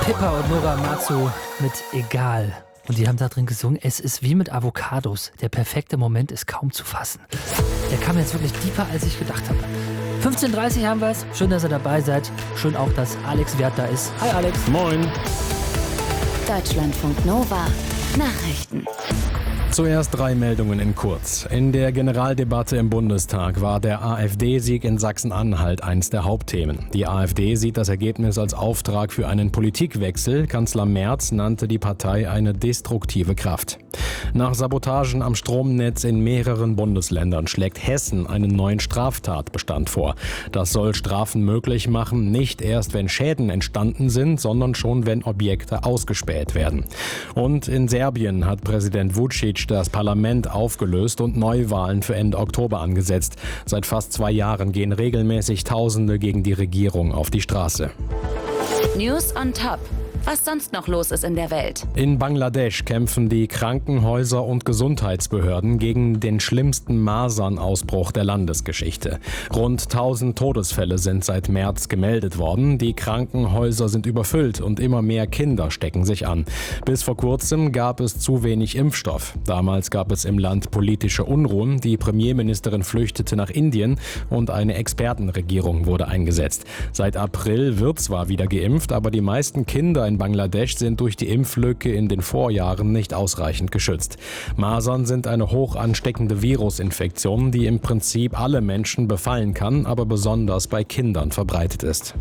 Pippa und Nora Matsu mit Egal. Und die haben da drin gesungen, es ist wie mit Avocados. Der perfekte Moment ist kaum zu fassen. Der kam jetzt wirklich deeper, als ich gedacht habe. 15:30 haben wir es. Schön, dass ihr dabei seid. Schön auch, dass Alex Wert da ist. Hi Alex. Moin. Deutschlandfunk Nova. Nachrichten. Zuerst 3 Meldungen in kurz. In der Generaldebatte im Bundestag war der AfD-Sieg in Sachsen-Anhalt eines der Hauptthemen. Die AfD sieht das Ergebnis als Auftrag für einen Politikwechsel. Kanzler Merz nannte die Partei eine destruktive Kraft. Nach Sabotagen am Stromnetz in mehreren Bundesländern schlägt Hessen einen neuen Straftatbestand vor. Das soll Strafen möglich machen, nicht erst wenn Schäden entstanden sind, sondern schon wenn Objekte ausgespäht werden. Und in Serbien hat Präsident Vučić das Parlament aufgelöst und Neuwahlen für Ende Oktober angesetzt. Seit fast 2 Jahren gehen regelmäßig Tausende gegen die Regierung auf die Straße. News on Top. Was sonst noch los ist in der Welt. In Bangladesch kämpfen die Krankenhäuser und Gesundheitsbehörden gegen den schlimmsten Masernausbruch der Landesgeschichte. Rund 1000 Todesfälle sind seit März gemeldet worden. Die Krankenhäuser sind überfüllt und immer mehr Kinder stecken sich an. Bis vor kurzem gab es zu wenig Impfstoff. Damals gab es im Land politische Unruhen. Die Premierministerin flüchtete nach Indien und eine Expertenregierung wurde eingesetzt. Seit April wird zwar wieder geimpft, aber die meisten Kinder in Bangladesch sind durch die Impflücke in den Vorjahren nicht ausreichend geschützt. Masern sind eine hoch ansteckende Virusinfektion, die im Prinzip alle Menschen befallen kann, aber besonders bei Kindern verbreitet ist.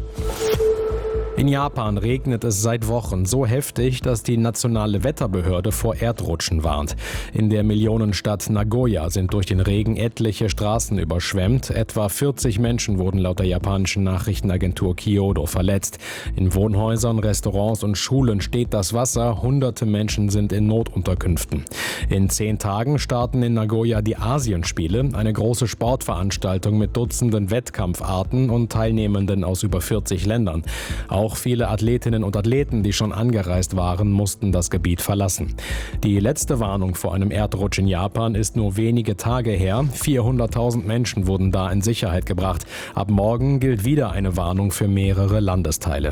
In Japan regnet es seit Wochen so heftig, dass die nationale Wetterbehörde vor Erdrutschen warnt. In der Millionenstadt Nagoya sind durch den Regen etliche Straßen überschwemmt. Etwa 40 Menschen wurden laut der japanischen Nachrichtenagentur Kyodo verletzt. In Wohnhäusern, Restaurants und Schulen steht das Wasser. Hunderte Menschen sind in Notunterkünften. In 10 Tagen starten in Nagoya die Asienspiele, eine große Sportveranstaltung mit Dutzenden Wettkampfarten und Teilnehmenden aus über 40 Ländern. Auch viele Athletinnen und Athleten, die schon angereist waren, mussten das Gebiet verlassen. Die letzte Warnung vor einem Erdrutsch in Japan ist nur wenige Tage her. 400.000 Menschen wurden da in Sicherheit gebracht. Ab morgen gilt wieder eine Warnung für mehrere Landesteile.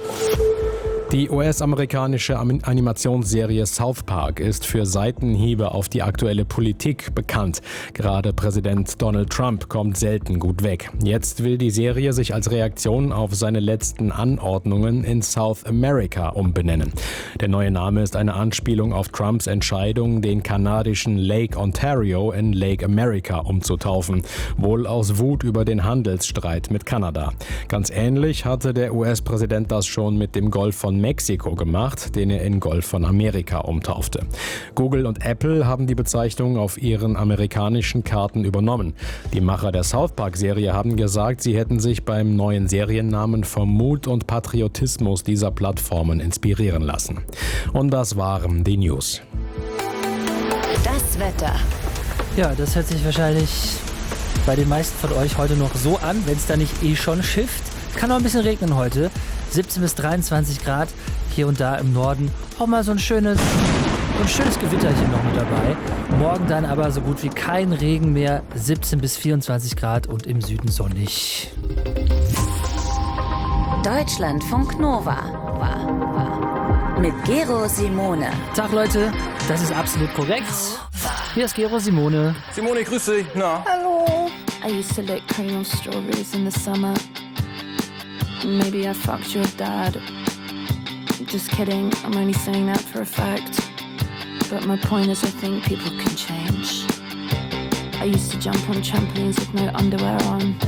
Die US-amerikanische Animationsserie South Park ist für Seitenhiebe auf die aktuelle Politik bekannt. Gerade Präsident Donald Trump kommt selten gut weg. Jetzt will die Serie sich als Reaktion auf seine letzten Anordnungen in South America umbenennen. Der neue Name ist eine Anspielung auf Trumps Entscheidung, den kanadischen Lake Ontario in Lake America umzutaufen, wohl aus Wut über den Handelsstreit mit Kanada. Ganz ähnlich hatte der US-Präsident das schon mit dem Golf von Mexiko gemacht, den er in Golf von Amerika umtaufte. Google und Apple haben die Bezeichnung auf ihren amerikanischen Karten übernommen. Die Macher der South Park-Serie haben gesagt, sie hätten sich beim neuen Seriennamen vom Mut und Patriotismus dieser Plattformen inspirieren lassen. Und das waren die News. Das Wetter. Ja, das hört sich wahrscheinlich bei den meisten von euch heute noch so an, wenn es da nicht eh schon schifft. Kann noch ein bisschen regnen heute. 17 bis 23 Grad hier und da im Norden. Auch mal so ein schönes Gewitterchen noch mit dabei. Morgen dann aber so gut wie kein Regen mehr. 17 bis 24 Grad und im Süden sonnig. Deutschlandfunk Nova. Mit Gero Simone. Tag Leute, das ist absolut korrekt. Hier ist Gero Simone. Simone, grüß dich. Na? Hello. I used to lick cream on strawberries in the summer. Maybe I fucked your dad. Just kidding, I'm only saying that for a fact. But my point is I think people can change. I used to jump on trampolines with no underwear on.